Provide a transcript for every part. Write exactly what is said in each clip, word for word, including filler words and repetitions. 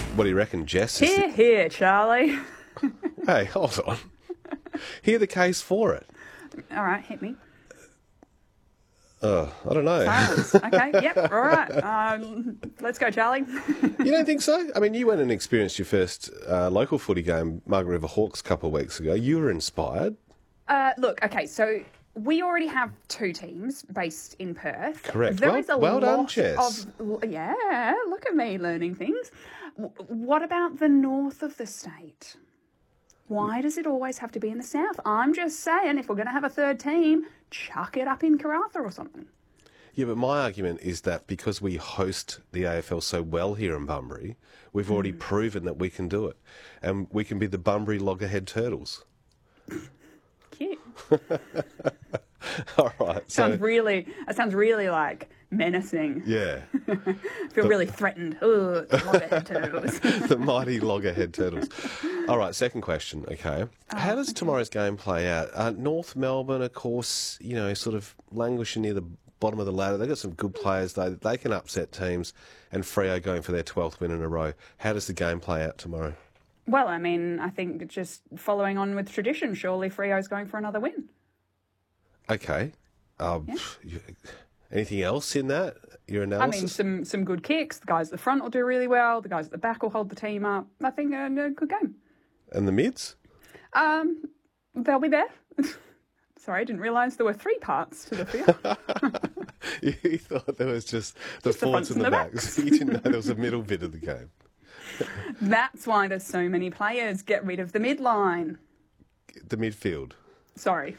What do you reckon, Jess? Is Here, here, Charlie. the... Hey, hold on. Hear the case for it. All right, hit me. Oh, I don't know. Silence. Okay, yep, all right. Um, let's go, Charlie. You don't think so? I mean, you went and experienced your first uh, local footy game, Margaret River Hawks, a couple of weeks ago. You were inspired. Uh, look, okay, so we already have two teams based in Perth. Correct. There well, is a well lot done, Jess. of yeah. Look at me learning things. W- What about the north of the state? Why does it always have to be in the south? I'm just saying, if we're going to have a third team, chuck it up in Karratha or something. Yeah, but my argument is that because we host the A F L so well here in Bunbury, we've already Mm. proven that we can do it. And we can be the Bunbury Loggerhead Turtles. Cute. All right. So, Sounds really. That sounds really like menacing. yeah, I feel really threatened. Ugh, loggerhead turtles. the mighty Loggerhead Turtles. All right, second question, okay. How does tomorrow's game play out? Uh, North Melbourne, of course, you know, sort of languishing near the bottom of the ladder. They've got some good players, though. They can upset teams, and Freo going for their twelfth win in a row. How does the game play out tomorrow? Well, I mean, I think just following on with tradition, surely Freo's going for another win. Okay. Um, you- anything else in that, your I analysis? mean, some some good kicks. The guys at the front will do really well. The guys at the back will hold the team up. I think a, a good game. And the mids? Um, they'll be there. Sorry, I didn't realise there were three parts to the field. You thought there was just the Just the forwards fronts and the and the backs. You didn't know there was a middle bit of the game. That's why there's so many players. Get rid of the midline. The midfield. Sorry.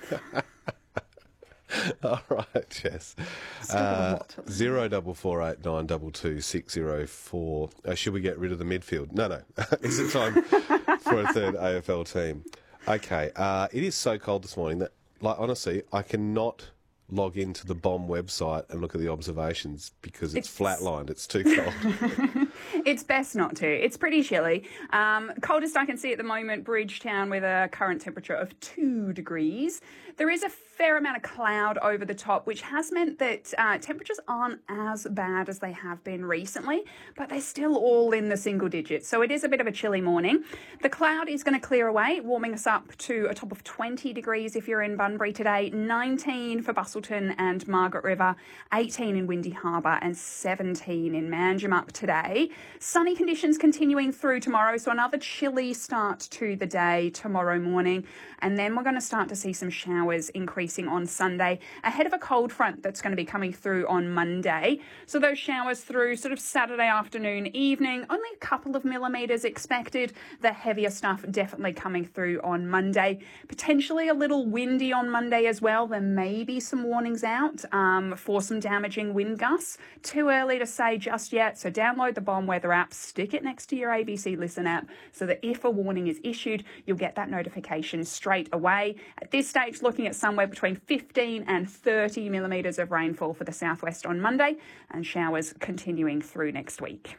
All right, Jess. Still got a Uh, lot to learn. zero double four eight nine double two six zero four. Uh, should we get rid of the midfield? No, no. Is it time for a third A F L team? Okay. Uh, it is so cold this morning that, like, honestly, I cannot log into the Bomb website and look at the observations because it's, It's- flatlined. It's too cold. It's best not to. It's pretty chilly. Um, coldest I can see at the moment, Bridgetown, with a current temperature of two degrees. There is a fair amount of cloud over the top, which has meant that uh, temperatures aren't as bad as they have been recently, but they're still all in the single digits. So it is a bit of a chilly morning. The cloud is going to clear away, warming us up to a top of twenty degrees if you're in Bunbury today, nineteen for Bustleton and Margaret River, eighteen in Windy Harbour and seventeen in Manjimup today. Sunny conditions continuing through tomorrow, so another chilly start to the day tomorrow morning. And then we're going to start to see some showers increasing on Sunday ahead of a cold front that's going to be coming through on Monday. So those showers through sort of Saturday afternoon, evening, only a couple of millimetres expected. The heavier stuff definitely coming through on Monday. Potentially a little windy on Monday as well. There may be some warnings out um, for some damaging wind gusts. Too early to say just yet. So download the Bomb Weather app, stick it next to your A B C Listen app so that if a warning is issued, you'll get that notification straight away. At this stage, looking at somewhere between fifteen and thirty millimetres of rainfall for the southwest on Monday and showers continuing through next week.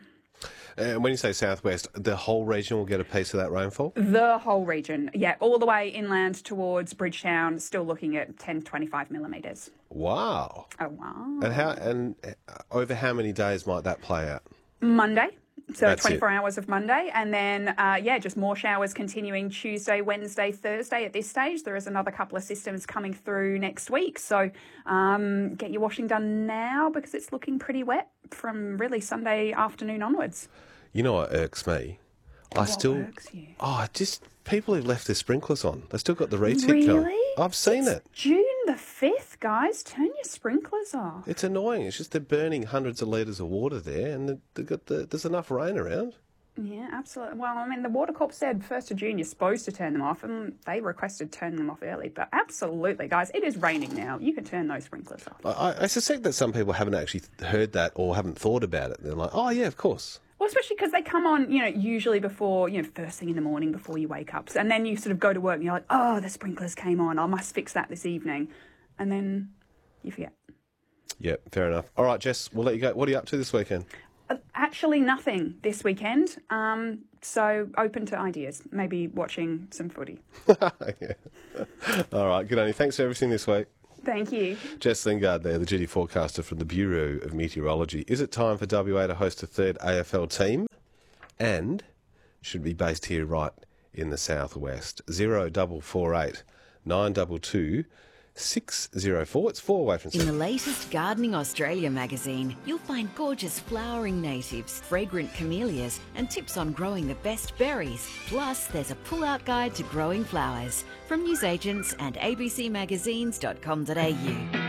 And when you say southwest, the whole region will get a piece of that rainfall? The whole region, yeah, all the way inland towards Bridgetown, still looking at ten to twenty-five millimetres. Wow. Oh, wow. And how and uh, over how many days might that play out? Monday. So That's twenty-four it. hours of Monday. And then, uh, yeah, just more showers continuing Tuesday, Wednesday, Thursday at this stage. There is another couple of systems coming through next week. So um, get your washing done now because it's looking pretty wet from really Sunday afternoon onwards. You know what irks me? I What still. irks you? Oh, just people who've left their sprinklers on. They still got the retic Really? going. I've seen It's it. June the fifth, guys. Turn your sprinklers off. It's annoying. It's just they're burning hundreds of litres of water there, and they- they've got the, there's enough rain around. Yeah, absolutely. Well, I mean, the Water Corp said first of June you're supposed to turn them off, and they requested turn them off early. But absolutely, guys, it is raining now. You can turn those sprinklers off. I, I suspect that some people haven't actually heard that or haven't thought about it. They're like, oh yeah, of course. Well, especially because they come on, you know, usually before, you know, first thing in the morning before you wake up. And then you sort of go to work and you're like, oh, the sprinklers came on. I must fix that this evening. And then you forget. Yeah, fair enough. All right, Jess, we'll let you go. What are you up to this weekend? Uh, Actually, nothing this weekend. Um, so open to ideas. Maybe watching some footy. Yeah. All right, good on you. Thanks for everything this week. Thank you. Jess Lingard there, the duty forecaster from the Bureau of Meteorology. Is it time for W A to host a third A F L team? and should be based here right in the southwest. Zero double four eight nine double two six zero four. It's four away from In the seven. latest Gardening Australia magazine, you'll find gorgeous flowering natives, fragrant camellias, and tips on growing the best berries. Plus, there's a pull-out guide to growing flowers from newsagents and a b c magazines dot com dot a u.